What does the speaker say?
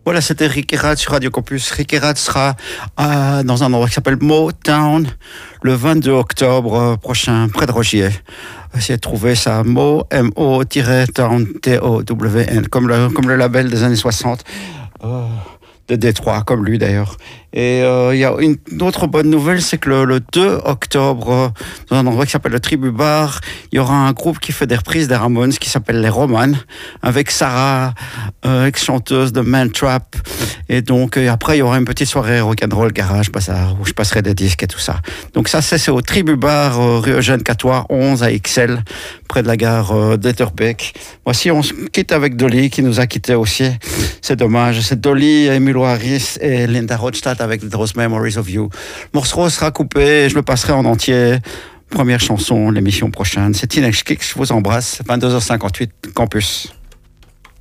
Voilà, c'était Rick Erat sur Radio Campus. Rick Erat sera dans un endroit qui s'appelle Motown le 22 octobre prochain, près de Rogier. Essayez de trouver ça, Mo-Town, T-O-W-N, comme le label des années 60. De Détroit, comme lui d'ailleurs. Et il y a une autre bonne nouvelle, c'est que le 2 octobre, dans un endroit qui s'appelle le Tribu Bar, il y aura un groupe qui fait des reprises des Ramones qui s'appelle les Roman, avec Sarah, ex-chanteuse de Man Trap. Et donc après, il y aura une petite soirée rock'n'roll garage bazar où je passerai des disques et tout ça. Donc ça, c'est au Tribu Bar, rue Eugène Catois, 11 à Ixelles, près de la gare d'Etterbeek. Voici, on se quitte avec Dolly, qui nous a quittés aussi. C'est dommage. C'est Dolly, Emilio Harris et Linda Ronstadt avec Those Memories of You. Le morceau sera coupé et je le passerai en entier. Première chanson, l'émission prochaine. C'est Teenage Kicks, je vous embrasse. 22h58, Campus.